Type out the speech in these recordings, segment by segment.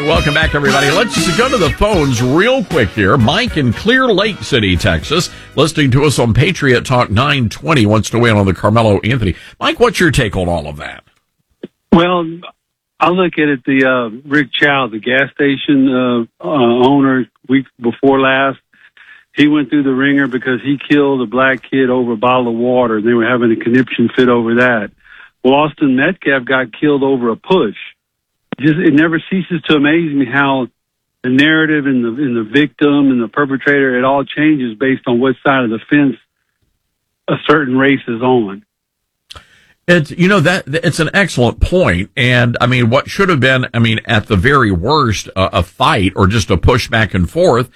welcome back, everybody. Let's go to the phones real quick here. Mike in Clear Lake City, Texas, listening to us on Patriot Talk 920, wants to weigh in on the Carmelo Anthony. Mike, what's your take on all of that? Well, I look at it, the Rick Chow, the gas station owner, week before last, he went through the ringer because he killed a black kid over a bottle of water. They were having a conniption fit over that. Well, Austin Metcalf got killed over a push. It never ceases to amaze me how the narrative and the victim and the perpetrator, it all changes based on what side of the fence a certain race is on. It's an excellent point. And I mean, what should have been, at the very worst, a fight or just a push back and forth.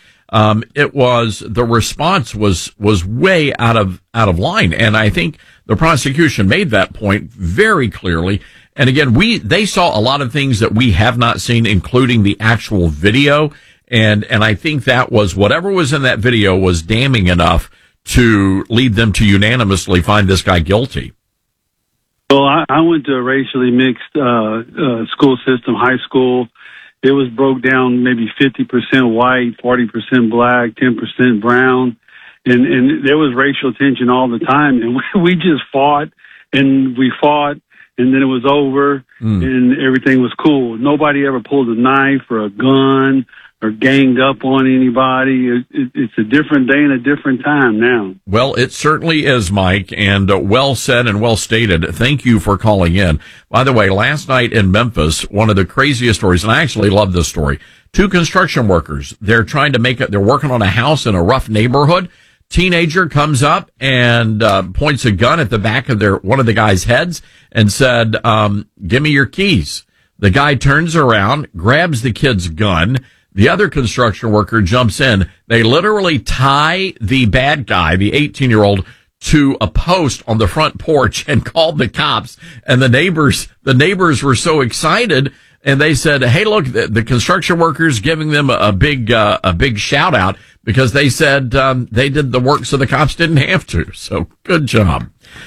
The response was way out of line. And I think the prosecution made that point very clearly. And again, they saw a lot of things that we have not seen, including the actual video. And I think that was whatever was in that video was damning enough to lead them to unanimously find this guy guilty. Well, I went to a racially mixed school system, high school. It was broke down maybe 50% white, 40% black, 10% brown. And there was racial tension all the time. And we just fought, and and then it was over, and everything was cool. Nobody ever pulled a knife or a gun or ganged up on anybody. It's a different day and a different time now. Well, it certainly is, Mike, and well said and well stated. Thank you for calling in. By the way, last night in Memphis, one of the craziest stories, and I actually love this story. 2 construction workers, they're working on a house in a rough neighborhood. Teenager comes up and points a gun at the back of one of the guy's heads and said, "Give me your keys." The guy turns around, grabs the kid's gun. The other construction worker jumps in. They literally tie the bad guy, the 18-year-old, to a post on the front porch and called the cops. And the neighbors were so excited, and they said, "Hey, look, the construction workers giving them a big shout out because they said they did the work so the cops didn't have to." So good job.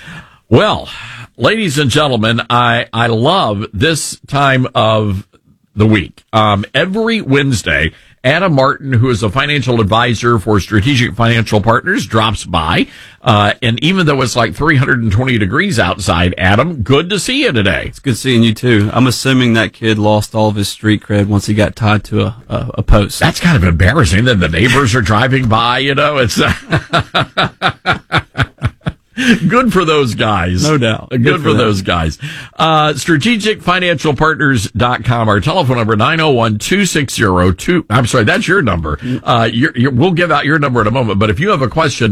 Well, ladies and gentlemen, I love this time of the week. Every Wednesday, Adam Martin, who is a financial advisor for Strategic Financial Partners, drops by. And even though it's like 320 degrees outside, Adam, good to see you today. It's good seeing you too. I'm assuming that kid lost all of his street cred once he got tied to a post. That's kind of embarrassing that the neighbors are driving by, it's good for those guys. No doubt. Good for those guys. StrategicFinancialPartners.com. Our telephone number, 901-260-2. I'm sorry, that's your number. We'll give out your number in a moment. But if you have a question,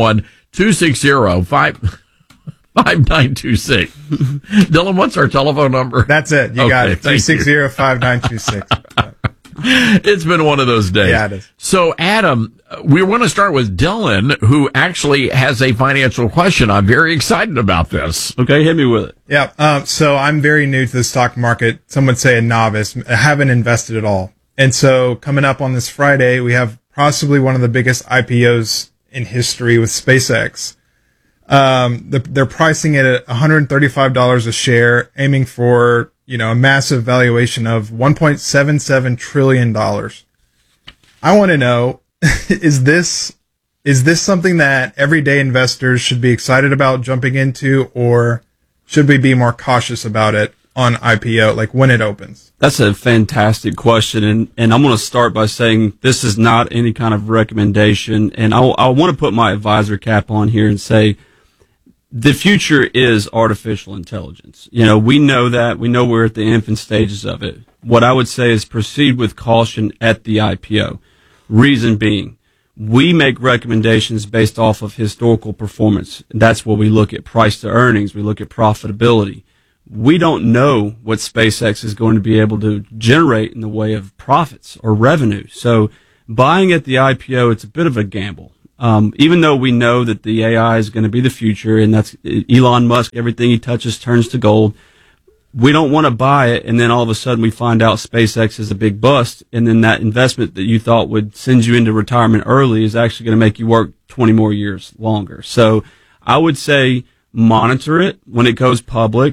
901-260-5926. Dylan, what's our telephone number? That's it. You got it. 260-5926. It's been one of those days. Yeah, it is. So, Adam, we want to start with Dylan, who actually has a financial question. I'm very excited about this. Okay, hit me with it. Yeah. So I'm very new to the stock market. Some would say a novice. I haven't invested at all. And so coming up on this Friday, we have possibly one of the biggest IPOs in history with SpaceX. They're pricing it at $135 a share, aiming for, a massive valuation of $1.77 trillion. I want to know, is this something that everyday investors should be excited about jumping into, or should we be more cautious about it on IPO, like when it opens? That's a fantastic question. And I'm going to start by saying this is not any kind of recommendation. And I want to put my advisor cap on here and say, the future is artificial intelligence. We know that. We know we're at the infant stages of it. What I would say is proceed with caution at the IPO. Reason being, we make recommendations based off of historical performance. That's where we look at price to earnings. We look at profitability. We don't know what SpaceX is going to be able to generate in the way of profits or revenue. So buying at the IPO, it's a bit of a gamble. Even though we know that the AI is going to be the future, and that's Elon Musk, everything he touches turns to gold, we don't want to buy it, and then all of a sudden we find out SpaceX is a big bust, and then that investment that you thought would send you into retirement early is actually going to make you work 20 more years longer. So I would say monitor it when it goes public,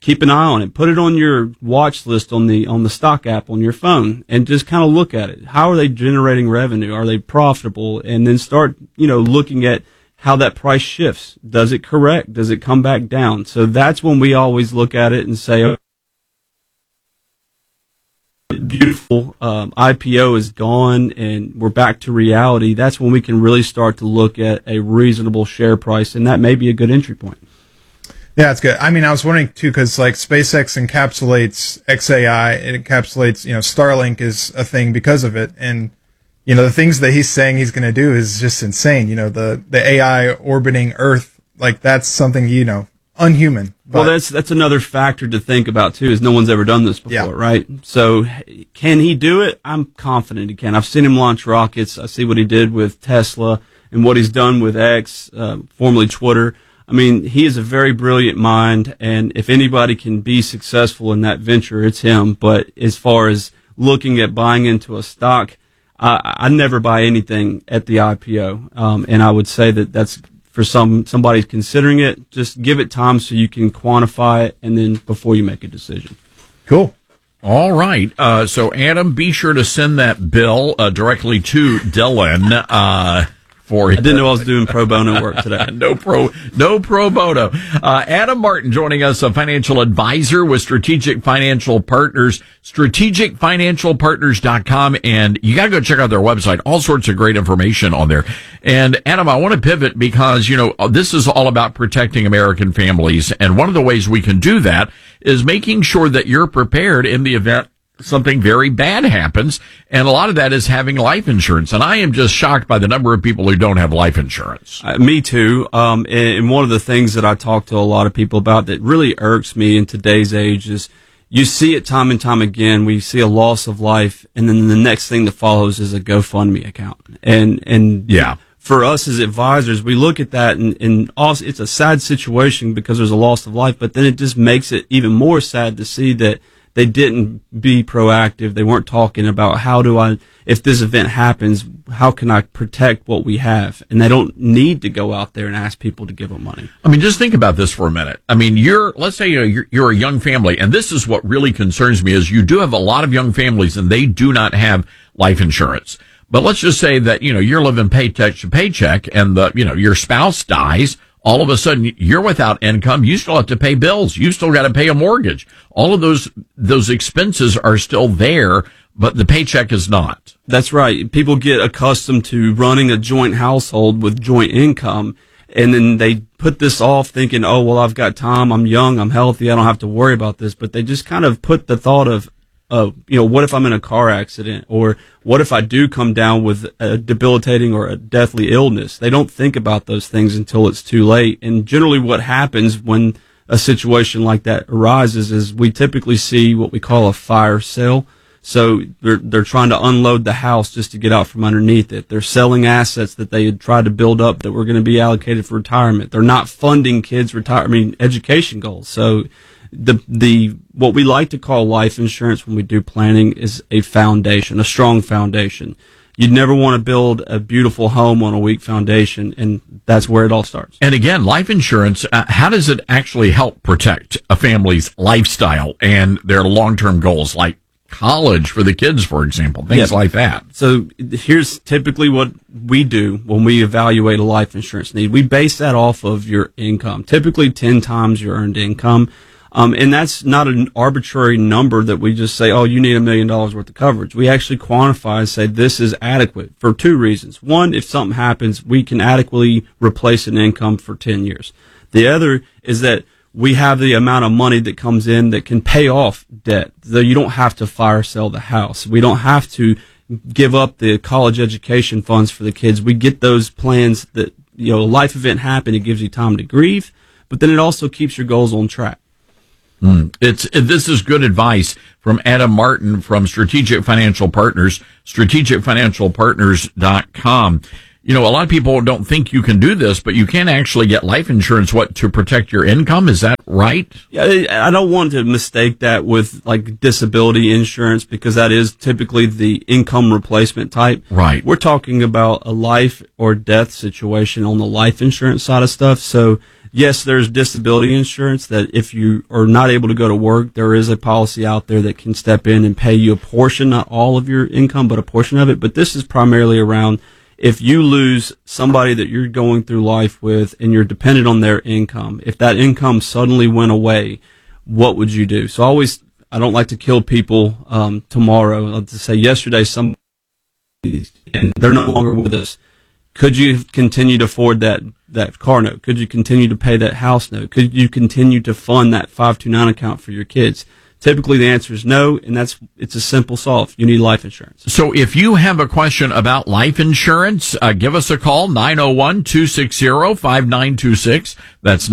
keep an eye on it. Put it on your watch list on the stock app on your phone, and just kind of look at it. How are they generating revenue? Are they profitable? And then start, looking at how that price shifts. Does it correct? Does it come back down? So that's when we always look at it and say, oh, beautiful IPO is gone and we're back to reality. That's when we can really start to look at a reasonable share price, and that may be a good entry point. Yeah, it's good. I mean, I was wondering too, because like SpaceX encapsulates XAI, it encapsulates, Starlink is a thing because of it, and the things that he's saying he's going to do is just insane. The AI orbiting Earth, like that's something unhuman. Well, that's another factor to think about too, is no one's ever done this before, right? So can he do it? I'm confident he can. I've seen him launch rockets. I see what he did with Tesla and what he's done with X, formerly Twitter. I mean, he is a very brilliant mind, and if anybody can be successful in that venture, it's him. But as far as looking at buying into a stock, I never buy anything at the IPO. And I would say that that's for somebody considering it. Just give it time so you can quantify it, and then before you make a decision. Cool. All right. So Adam, be sure to send that bill directly to Dylan. I didn't know I was doing pro bono work today. No pro bono. Adam Martin joining us, a financial advisor with Strategic Financial Partners, strategicfinancialpartners.com. And you got to go check out their website. All sorts of great information on there. And Adam, I want to pivot because, this is all about protecting American families. And one of the ways we can do that is making sure that you're prepared in the event something very bad happens, and a lot of that is having life insurance. And I am just shocked by the number of people who don't have life insurance. Me too. And one of the things that I talk to a lot of people about that really irks me in today's age is you see it time and time again. We see a loss of life, and then the next thing that follows is a GoFundMe account. And yeah. For us as advisors, we look at that, and also it's a sad situation because there's a loss of life, but then it just makes it even more sad to see that they didn't be proactive. They weren't talking about if this event happens, how can I protect what we have? And they don't need to go out there and ask people to give them money. I mean, just think about this for a minute. I mean, let's say you're a young family, and this is what really concerns me is you do have a lot of young families and they do not have life insurance. But let's just say that, you're living paycheck to paycheck and your spouse dies. All of a sudden, you're without income. You still have to pay bills. You still got to pay a mortgage. All of those expenses are still there, but the paycheck is not. That's right. People get accustomed to running a joint household with joint income, and then they put this off thinking, oh, well, I've got time. I'm young. I'm healthy. I don't have to worry about this. But they just kind of put the thought of, what if I'm in a car accident, or what if I do come down with a debilitating or a deathly illness? They don't think about those things until it's too late. And generally what happens when a situation like that arises is we typically see what we call a fire sale. So they're trying to unload the house just to get out from underneath it. They're selling assets that they had tried to build up that were going to be allocated for retirement. They're not funding kids' education goals. So what we like to call life insurance when we do planning is a foundation, a strong foundation. You'd never want to build a beautiful home on a weak foundation, and that's where it all starts. And again, life insurance, how does it actually help protect a family's lifestyle and their long-term goals, like college for the kids, for example, things like that? So here's typically what we do when we evaluate a life insurance need. We base that off of your income, typically 10 times your earned income. And that's not an arbitrary number that we just say, oh, you need $1 million worth of coverage. We actually quantify and say this is adequate for two reasons. One, if something happens, we can adequately replace an income for 10 years. The other is that we have the amount of money that comes in that can pay off debt. So you don't have to fire sell the house. We don't have to give up the college education funds for the kids. We get those plans that, a life event happened. It gives you time to grieve, but then it also keeps your goals on track. This is good advice from Adam Martin from Strategic Financial Partners, strategicfinancialpartners.com. A lot of people don't think you can do this, but you can actually get life insurance, to protect your income. Is that right? Yeah, I don't want to mistake that with like disability insurance, because that is typically the income replacement type. Right. We're talking about a life or death situation on the life insurance side of stuff. So Yes, there's disability insurance that if you are not able to go to work, there is a policy out there that can step in and pay you a portion, not all of your income, but a portion of it. But this is primarily around if you lose somebody that you're going through life with and you're dependent on their income. If that income suddenly went away, what would you do? So I don't like to kill people tomorrow. I like to say yesterday somebody and they're no longer with us. Could you continue to afford that car note? Could you continue to pay that house note? Could you continue to fund that 529 account for your kids? Typically the answer is no, and it's a simple solve. You need life insurance. So if you have a question about life insurance, give us a call, 901-260-5926. That's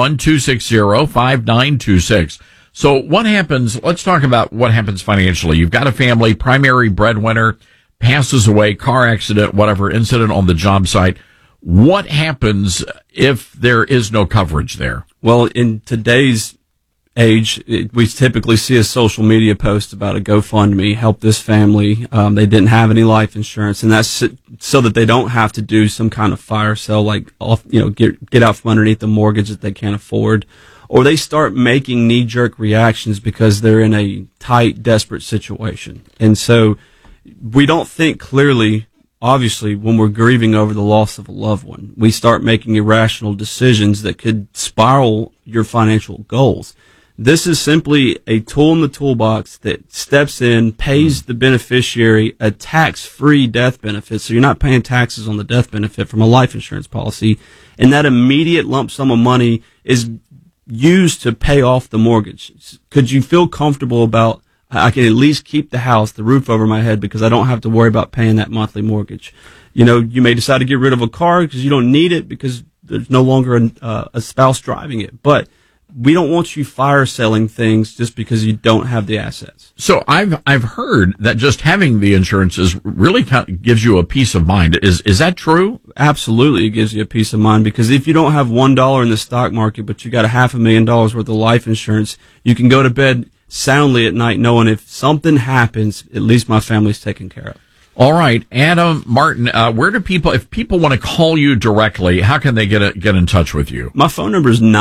901-260-5926. So what happens, let's talk about what happens financially. You've got a family, primary breadwinner, passes away, car accident, whatever, incident on the job site. What happens if there is no coverage there? Well, in today's age, we typically see a social media post about a GoFundMe, help this family. They didn't have any life insurance, and that's so that they don't have to do some kind of fire sale, like get out from underneath the mortgage that they can't afford. Or they start making knee-jerk reactions because they're in a tight, desperate situation. And so we don't think clearly, obviously, when we're grieving over the loss of a loved one. We start making irrational decisions that could spiral your financial goals. This is simply a tool in the toolbox that steps in, pays the beneficiary a tax-free death benefit, so you're not paying taxes on the death benefit from a life insurance policy, and that immediate lump sum of money is used to pay off the mortgage. Could you feel comfortable about, I can at least keep the house, the roof over my head, because I don't have to worry about paying that monthly mortgage? You may decide to get rid of a car because you don't need it because there's no longer a spouse driving it. But we don't want you fire selling things just because you don't have the assets. So I've heard that just having the insurance is really gives you a peace of mind. Is that true? Absolutely, it gives you a peace of mind, because if you don't have $1 in the stock market, but you got $500,000 worth of life insurance, you can go to bed soundly at night knowing if something happens, at least my family's taken care of. All right, Adam Martin, where do people, if people want to call you directly, how can they get in touch with you? My phone number is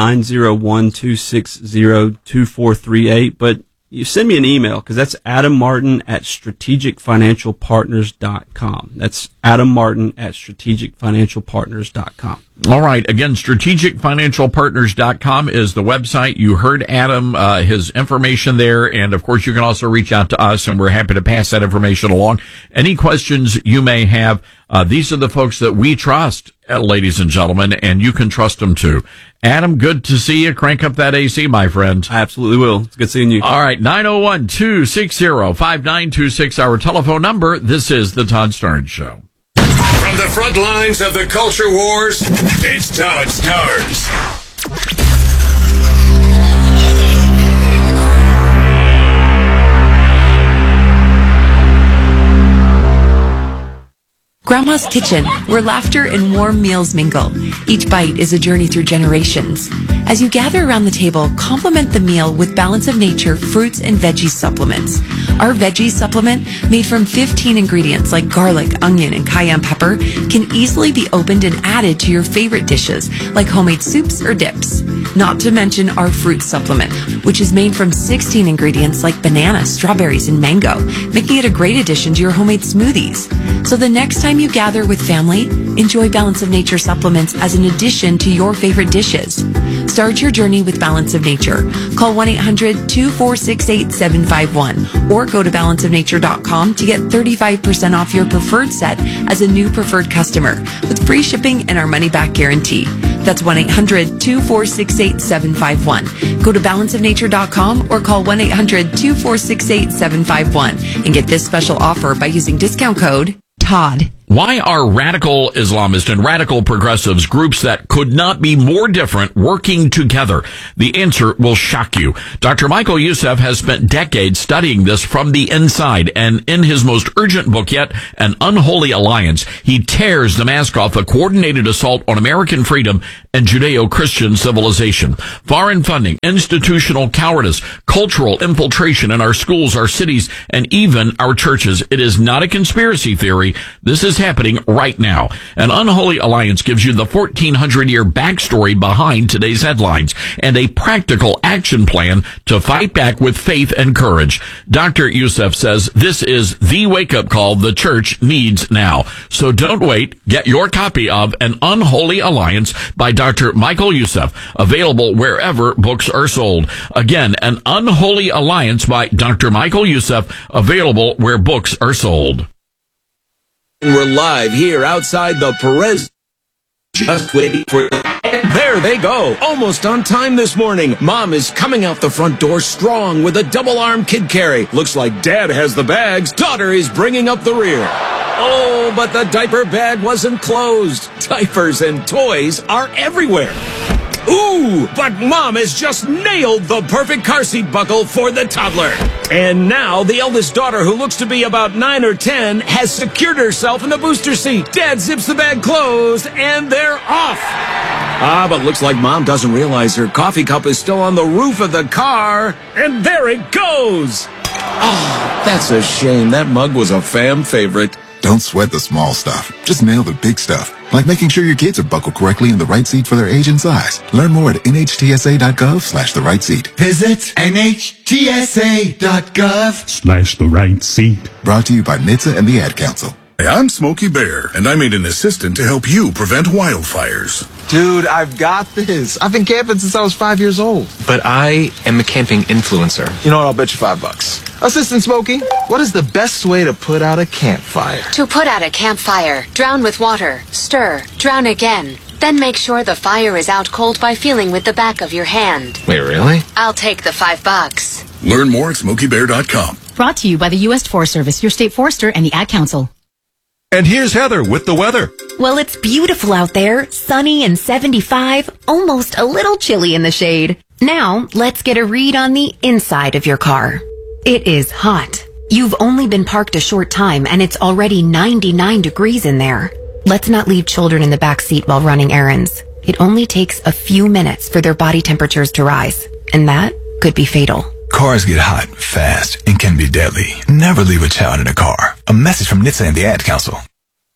901-260-2438, but you send me an email, because that's adammartin@strategicfinancialpartners.com. That's adammartin@strategicfinancialpartners.com. All right. Again, strategicfinancialpartners.com is the website. You heard Adam, his information there. And of course, you can also reach out to us, and we're happy to pass that information along. Any questions you may have, these are the folks that we trust, ladies and gentlemen, and you can trust them too. Adam, good to see you. Crank up that AC, my friend. I absolutely will. It's good seeing you. All right. 901-260-5926, our telephone number. This is the Todd Starnes Show. From the front lines of the culture wars, it's Todd Starnes. Grandma's Kitchen, where laughter and warm meals mingle. Each bite is a journey through generations. As you gather around the table, complement the meal with Balance of Nature fruits and veggie supplements. Our veggie supplement, made from 15 ingredients like garlic, onion, and cayenne pepper, can easily be opened and added to your favorite dishes, like homemade soups or dips. Not to mention our fruit supplement, which is made from 16 ingredients like banana, strawberries, and mango, making it a great addition to your homemade smoothies. So the next time you gather with family, enjoy Balance of Nature supplements as an addition to your favorite dishes. Start your journey with Balance of Nature. Call 1-800-246-8751 or go to balanceofnature.com to get 35% off your preferred set as a new preferred customer with free shipping and our money-back guarantee. That's 1-800-246-8751. Go to balanceofnature.com or call 1-800-246-8751 and get this special offer by using discount code TODD. Why are radical Islamists and radical progressives, groups that could not be more different, working together? The answer will shock you. Dr. Michael Youssef has spent decades studying this from the inside, and in his most urgent book yet, An Unholy Alliance, he tears the mask off a coordinated assault on American freedom and Judeo-Christian civilization. Foreign funding, institutional cowardice, cultural infiltration in our schools, our cities, and even our churches. It is not a conspiracy theory. This is is happening right now. An Unholy Alliance gives you the 1,400-year backstory behind today's headlines and a practical action plan to fight back with faith and courage. Dr. Youssef says this is the wake-up call the church needs now. So don't wait. Get your copy of An Unholy Alliance by Dr. Michael Youssef, available wherever books are sold. Again, An Unholy Alliance by Dr. Michael Youssef, available where books are sold. We're live here outside the Perez. Just waiting for... And there they go. Almost on time this morning. Mom is coming out the front door strong with a double-arm kid carry. Looks like Dad has the bags. Daughter is bringing up the rear. Oh, but the diaper bag wasn't closed. Diapers and toys are everywhere. Ooh, but Mom has just nailed the perfect car seat buckle for the toddler. And now the eldest daughter, who looks to be about 9 or 10, has secured herself in the booster seat. Dad zips the bag closed, and they're off. But looks like Mom doesn't realize her coffee cup is still on the roof of the car. And there it goes. Oh, that's a shame. That mug was a fam favorite. Don't sweat the small stuff. Just nail the big stuff. Like making sure your kids are buckled correctly in the right seat for their age and size. Learn more at nhtsa.gov/the right seat. Visit nhtsa.gov/the right seat. Brought to you by NHTSA and the Ad Council. Hey, I'm Smokey Bear, and I made an assistant to help you prevent wildfires. Dude, I've got this. I've been camping since I was 5 years old. But I am a camping influencer. You know what? I'll bet you $5. Assistant Smokey, what is the best way to put out a campfire? To put out a campfire, drown with water, stir, drown again. Then make sure the fire is out cold by feeling with the back of your hand. Wait, really? I'll take the $5. Learn more at SmokeyBear.com. Brought to you by the U.S. Forest Service, your state forester, and the Ad Council. And here's Heather with the weather. Well, it's beautiful out there, sunny and 75, almost a little chilly in the shade. Now, let's get a read on the inside of your car. It is hot. You've only been parked a short time and it's already 99 degrees in there. Let's not leave children in the back seat while running errands. It only takes a few minutes for their body temperatures to rise, and that could be fatal. Cars get hot fast and can be deadly. Never leave a child in a car. A message from NHTSA and the Ad Council.